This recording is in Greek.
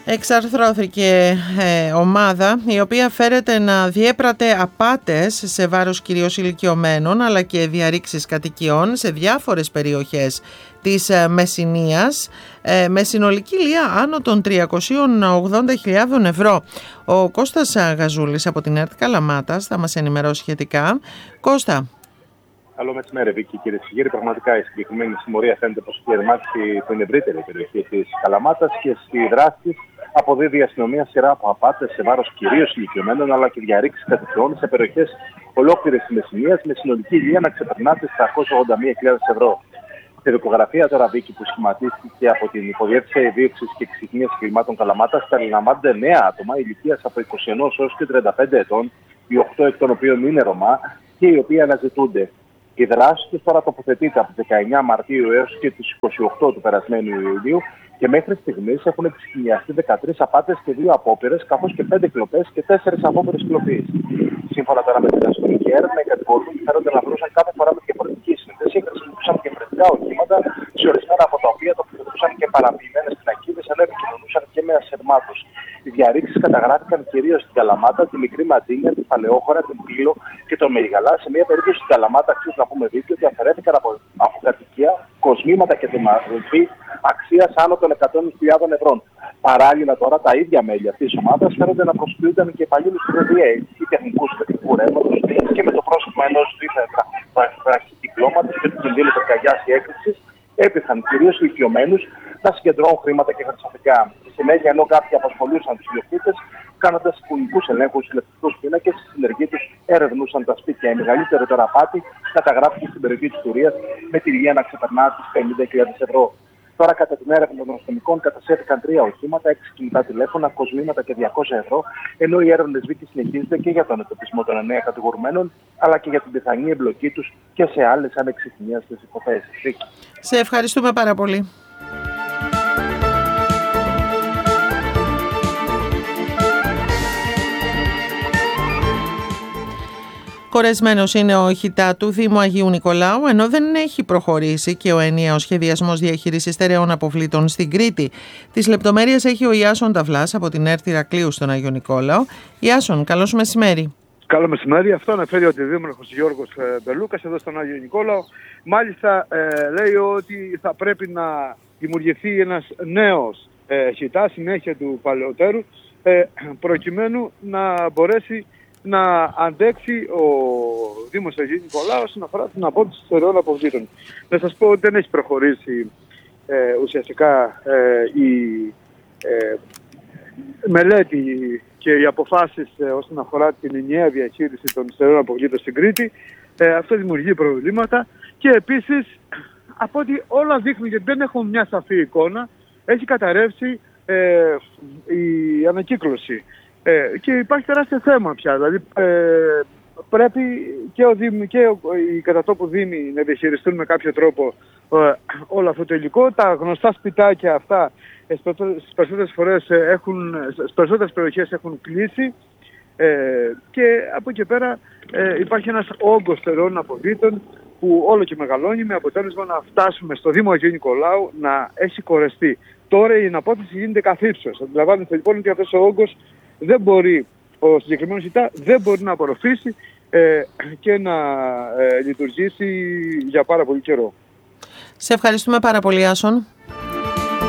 Εξαρθρώθηκε ομάδα η οποία φέρεται να διέπρατε απάτες σε βάρος κυρίως ηλικιωμένων αλλά και διαρρήξεις κατοικιών σε διάφορες περιοχές της Μεσσηνίας με συνολική λία άνω των 380.000 ευρώ. Ο Κώστας Γαζούλης από την ΕΡΤ Καλαμάτας θα μας ενημερώσει σχετικά. Κώστα. Καλό μεσημέρι, Βίκη, κύριε Σιγήρη. Πραγματικά η συγκεκριμένη συμμορία φαίνεται πως έχει ερμάτισει την ευρύτερη περιοχή της Καλαμάτας και στη δράση αποδίδει η αστυνομία σειρά από απάτες σε βάρος κυρίως ηλικιωμένων αλλά και διαρρήξεις κατοικιών σε περιοχές ολόκληρης της Μεσσηνίας με συνολική λία να ξεπερνά τις 381.000 ευρώ. Στη δικογραφία τώρα, Βίκη, που σχηματίστηκε από την Υποδιεύθυνση Δίωξης και Εξυγίανσης Εγκλημάτων Καλαμάτας, περιλαμβάνονται 9 άτομα ηλικίας από 21 έως και 35 ετών, οι 8 εκ των οποίων είναι Ρωμά και οι οποίοι αναζητούνται. Η δράση τους τώρα τοποθετείται από τις 19 Μαρτίου έως και τις 28 του περασμένου Ιουλίου και μέχρι στιγμής έχουν εξηγιαστεί 13 απάτες και 2 απόπειρες, καθώς και 5 κλοπές και 4 απόπειρες κλοπής. Σύμφωνα τώρα με την αστυνομική έρευνα, οι κατηγορούμενοι φέρονται να βρούσαν κάθε φορά με διαφορετική σύνθεση, χρησιμοποιούσαν διαφορετικά οχήματα, σε ορισμένα από τα οποία τοποθετούσαν και παραποιημένες πινακίδες, ενώ επικοινωνούσαν και με ασερμάτους. Οι διαρρήξεις καταγράφηκαν κυρίως στην Καλαμάτα, τη Μικρή Ματζίνια, τη Παλαιόχώρα, την Πύλο και τον Μεγαλά. Σε μια περίπτωση στην Καλαμάτα, αξίζει να πούμε δίκιο ότι αφαιρέθηκαν από κατοικία κοσμήματα και δημαρχή αξίας άνω των 100.000 ευρώ. Παράλληλα, τώρα τα ίδια μέλη αυτής της ομάδας φέρονται να προσποιούνταν και υπαλλήλους του ΔΔΕ ή τεχνικού ηλεκτρικού ρεύματος και με το πρόσωπο ενός βραχικυκλώματος και του κινδύνου πυρκαγιάς ή έκρηξης έπειθαν κυρίως ηλικιωμένους να συγκεντρώνουν χρήματα και χρυσαφικά. Στη συνέχεια, ενώ κάποιοι απασχολούσαν τους ιδιοκτήτες, κάνοντας εικονικούς ελέγχους στους ηλεκτρικούς πίνακες, στη συνεργή τους ερευνούσαν τα σπίτια. Η μεγαλύτερη τώρα απάτη καταγράφηκε στην περιοχή της Τουρίας με τη λία να ξεπερνά τις 50.000 ευρώ. Τώρα, κατά την έρευνα των αστυνομικών, κατασχέθηκαν 3 οχήματα, 6 κινητά τηλέφωνα, κοσμήματα και 200 ευρώ, ενώ οι έρευνες, Βίκη, συνεχίζονται και για τον εντοπισμό των 9 κατηγορουμένων, αλλά και για την πιθανή εμπλοκή τους και σε άλλες ανεξιχνίαστες υποθέσεις. Σε ευχαριστούμε πάρα πολύ. Κορεσμένος είναι ο ΧΙΤΑ του Δήμου Αγίου Νικολάου, ενώ δεν έχει προχωρήσει και ο ενιαίος σχεδιασμός διαχείρισης στερεών αποβλήτων στην Κρήτη. Τις λεπτομέρειες έχει ο Ιάσον Ταυλάς από την ΕΡΤ Ηρακλείου στον Αγίο Νικόλαο. Ιάσον, καλώς μεσημέρι. Καλό μεσημέρι. Αυτό αναφέρει ο Δήμαρχος Γιώργος Μπελούκας εδώ στον Άγιο Νικόλαο. Μάλιστα λέει ότι θα πρέπει να δημιουργηθεί ένας νέος ΧΙΤΑ, συνέχεια του παλαιότερου, προκειμένου να μπορέσει να αντέξει ο Δήμος Αγίου Νικολάου όσον αφορά την απόκτηση στερεών αποβλήτων. Να σας πω ότι δεν έχει προχωρήσει ουσιαστικά η μελέτη και οι αποφάσεις όσον αφορά την ενιαία διαχείριση των στερεών αποβλήτων στην Κρήτη. Αυτό δημιουργεί προβλήματα και επίσης από ότι όλα δείχνουν, γιατί δεν έχουμε μια σαφή εικόνα, έχει καταρρεύσει η ανακύκλωση. Και υπάρχει τεράστιο θέμα πια. Δηλαδή πρέπει και οι κατατόπου δήμοι να διαχειριστούν με κάποιο τρόπο όλο αυτό το υλικό. Τα γνωστά σπιτάκια αυτά στις περισσότερες περιοχές έχουν κλείσει και από εκεί πέρα υπάρχει ένας όγκος στερεών αποβλήτων που όλο και μεγαλώνει, με αποτέλεσμα να φτάσουμε στο Δήμο Αγίου Νικολάου να έχει κορεστεί. Τώρα η εναπόθεση γίνεται καθ' ύψος. Αντιλαμβάνεστε λοιπόν ότι αυτός ο όγκος δεν μπορεί, ο συγκεκριμένος ΙΤΑ δεν μπορεί να απορροφήσει και να λειτουργήσει για πάρα πολύ καιρό. Σε ευχαριστούμε πάρα πολύ, Άσον.